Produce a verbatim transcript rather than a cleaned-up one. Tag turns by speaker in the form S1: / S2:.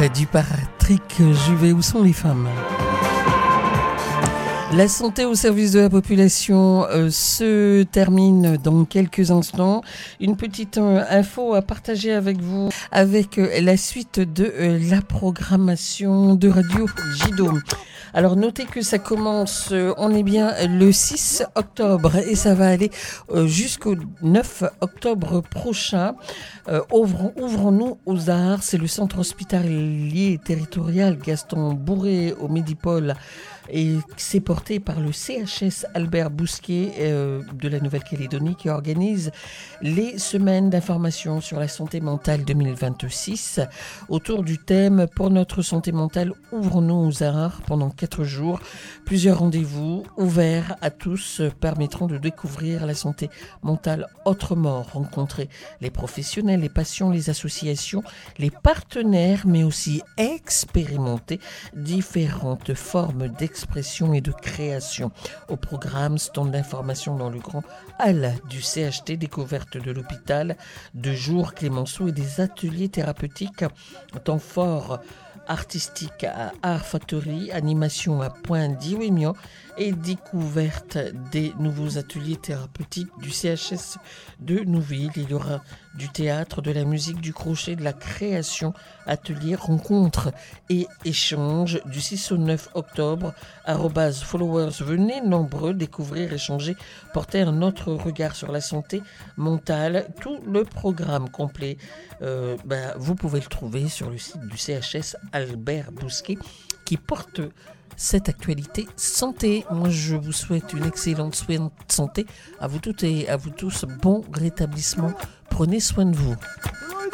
S1: du Patrick Juvet. Où sont les femmes ? La santé au service de la population euh, se termine dans quelques instants. Une petite euh, info à partager avec vous avec euh, la suite de euh, la programmation de Radio Jido. Alors notez que ça commence, euh, on est bien le six octobre et ça va aller euh, jusqu'au neuf octobre prochain. Euh, ouvrons, ouvrons-nous aux arts, c'est le centre hospitalier territorial Gaston Bourré au Médipôle. Et c'est porté par le C H S Albert Bousquet euh, de la Nouvelle-Calédonie qui organise les semaines d'information sur la santé mentale deux mille vingt-six autour du thème « Pour notre santé mentale, ouvrons-nous aux arts » pendant quatre jours. Plusieurs rendez-vous ouverts à tous permettront de découvrir la santé mentale autrement, rencontrer les professionnels, les patients, les associations, les partenaires, mais aussi expérimenter différentes formes d'expression expression et de création. Au programme, stand d'information dans le grand hall du C H T, découverte de l'hôpital de jour Clémenceau et des ateliers thérapeutiques, temps fort artistique à Art Factory, animation à Pointe-Diwémian et découverte des nouveaux ateliers thérapeutiques du C H S de Nouville. Il y aura du théâtre, de la musique, du crochet, de la création, ateliers, rencontres et échanges du six au neuf octobre. Arrobase followers, venez nombreux découvrir, échanger, porter un autre regard sur la santé mentale. Tout le programme complet, euh, ben, vous pouvez le trouver sur le site du C H S Albert Bousquet qui porte cette actualité santé. Moi, je vous souhaite une excellente soin de santé à vous toutes et à vous tous. Bon rétablissement. Prenez soin de vous.